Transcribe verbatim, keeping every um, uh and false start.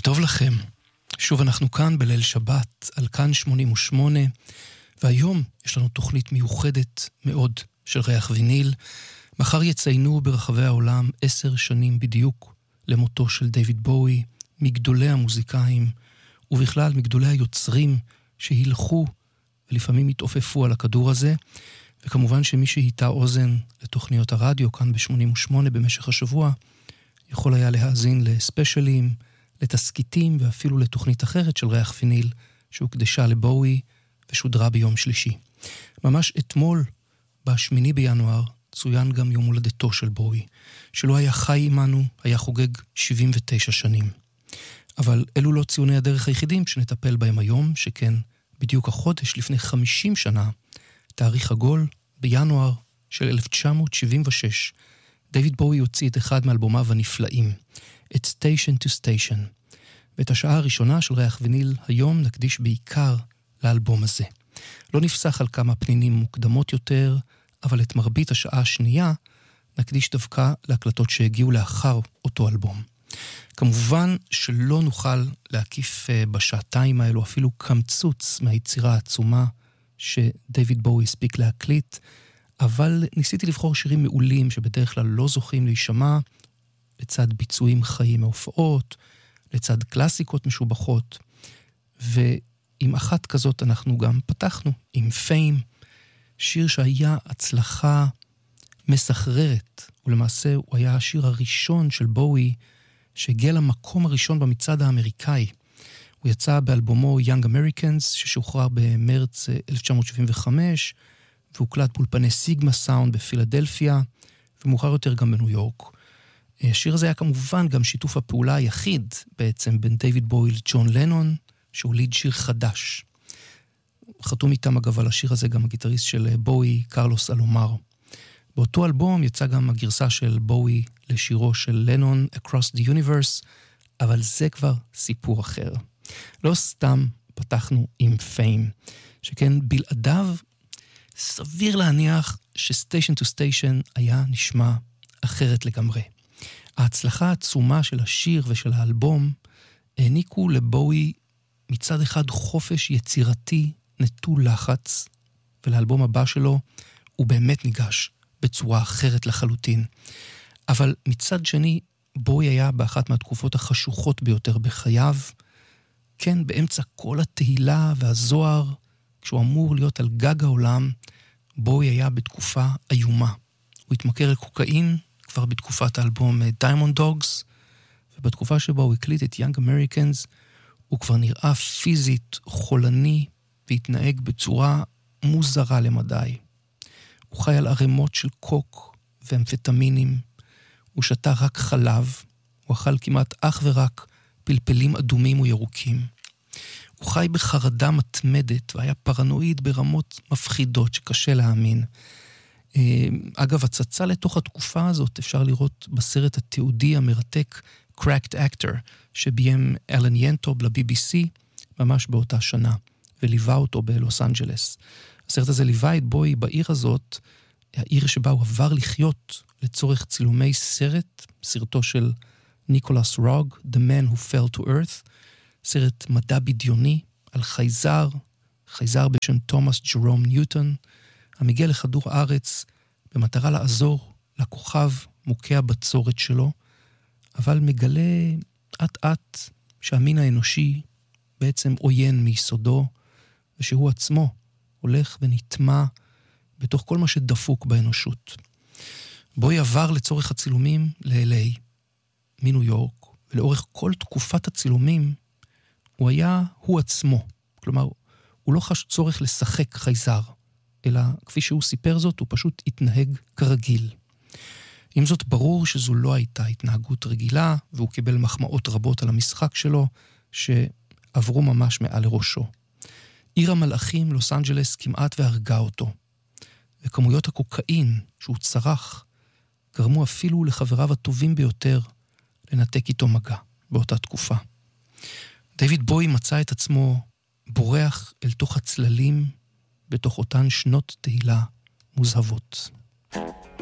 טוב לכם. שוב אנחנו כאן בליל שבת, על כאן שמונים ושמונה, והיום יש לנו תוכנית מיוחדת מאוד של ריח ויניל. מחר יציינו ברחבי העולם עשר שנים בדיוק למותו של דיוויד בואי, מגדולי המוזיקאים, ובכלל מגדולי היוצרים שהילכו ולפעמים התעופפו על הכדור הזה, וכמובן שמי שהיטה אוזן לתוכניות הרדיו כאן ב-שמונים ושמונה במשך השבוע, יכול היה להאזין לספיישלים, לתסקיטים ואפילו לתוכנית אחרת של ריח ויניל שהוקדשה לבואי ושודרה ביום שלישי. ממש אתמול, בשמיני בינואר, צוין גם יום הולדתו של בואי, שלא היה חי עמנו, היה חוגג שבעים ותשע שנים. אבל אלו לא ציוני הדרך היחידים שנטפל בהם היום, שכן בדיוק החודש לפני חמישים שנה, תאריך עגול, בינואר של אלף תשע מאות שבעים ושש, דיוויד בואי הוציא את אחד מאלבומיו הנפלאים, את Station to Station, ואת השעה הראשונה של ריח ויניל היום נקדיש בעיקר לאלבום הזה. לא נפסח על כמה פנינים מוקדמות יותר, אבל את מרבית השעה השנייה נקדיש דווקא להקלטות שהגיעו לאחר אותו אלבום. כמובן שלא נוכל להקיף בשעתיים האלו אפילו קמצוץ מהיצירה העצומה שדיוויד בואי הספיק להקליט, אבל ניסיתי לבחור שירים מעולים שבדרך כלל לא זוכים להישמע, לצד ביצועים חיים מהופעות, לצד קלאסיקות משובחות, ועם אחת כזאת אנחנו גם פתחנו, עם Fame, שיר שהיה הצלחה מסחררת, ולמעשה הוא היה השיר הראשון של בואי, שהגיע למקום הראשון במצעד האמריקאי. הוא יצא באלבומו Young Americans, ששוחרר במרץ אלף תשע מאות שבעים וחמש, והוקלט באולפני סיגמה סאונד בפילדלפיה, ומאוחר יותר גם בניו יורק. השיר הזה היה כמובן גם שיתוף הפעולה היחיד בעצם בין דיוויד בואי לג'ון לנון, שהוא ליד שיר חדש. חתום איתם אגב על השיר הזה גם הגיטריסט של בואי, קרלוס אלומר. באותו אלבום יצא גם הגרסה של בואי לשירו של לנון, Across the Universe, אבל זה כבר סיפור אחר. לא סתם פתחנו עם Fame, שכן בלעדיו סביר להניח ש-Station to Station היה נשמע אחרת לגמרי. ההצלחה העצומה של השיר ושל האלבום העניקו לבואי מצד אחד חופש יצירתי נטול לחץ, ולאלבום הבא שלו הוא באמת ניגש בצורה אחרת לחלוטין. אבל מצד שני, בואי היה באחת מהתקופות החשוכות ביותר בחייו, כן, באמצע כל התהילה והזוהר, כשהוא אמור להיות על גג העולם, בואי היה בתקופה איומה. הוא התמכר לקוקאין כבר בתקופת האלבום Diamond Dogs, ובתקופה שבה הוא הקליט את Young Americans, הוא כבר נראה פיזית, חולני, והתנהג בצורה מוזרה למדי. הוא חי על ערימות של קוק ואמפטמינים, הוא שתה רק חלב, הוא אכל כמעט אך ורק פלפלים אדומים וירוקים. הוא חי בחרדה מתמדת, והיה פרנואיד ברמות מפחידות שקשה להאמין. אגב, הצצה לתוך התקופה הזאת אפשר לראות בסרט התיעודי המרתק Cracked Actor, שביים אלן ינטוב ל-בי בי סי ממש באותה שנה, וליווה אותו בלוס אנג'לס. הסרט הזה ליווה את בואי בעיר הזאת, העיר שבה הוא עבר לחיות לצורך צילומי סרט, סרטו של ניקולס רוג, The Man Who Fell to Earth, סרט מדע בדיוני על חייזר, חייזר בשם תומאס ג'רום ניוטון, המגיע לכדור הארץ במטרה לעזור לכוכב מוכה הבצורת שלו, אבל מגלה עט עט שהמין האנושי בעצם עוין מיסודו, ושהוא עצמו הולך ונטמע בתוך כל מה שדפוק באנושות. בואי עבר לצורך הצילומים ל-אל איי, מניו יורק, ולאורך כל תקופת הצילומים הוא היה הוא עצמו. כלומר, הוא לא חש צורך לשחק חייזר, אלא כפי שהוא סיפר זאת, הוא פשוט התנהג כרגיל. עם זאת, ברור שזו לא הייתה התנהגות רגילה, והוא קיבל מחמאות רבות על המשחק שלו, שעברו ממש מעל לראשו. עיר המלאכים, לוס אנג'לס, כמעט והרגה אותו. וכמויות הקוקאין שהוא צרח, גרמו אפילו לחבריו הטובים ביותר לנתק איתו מגע באותה תקופה. דיוויד בואי מצא את עצמו בורח אל תוך הצללים, בתוך אותן שנות תהילה מוזהבות.